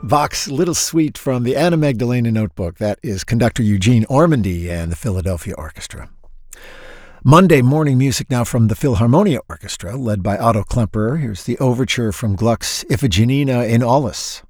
Bach's Little Suite from the Anna Magdalena Notebook. That is conductor Eugene Ormandy and the Philadelphia Orchestra. Monday morning music now from the Philharmonia Orchestra, led by Otto Klemperer. Here's the overture from Gluck's Iphigenia in Aulis.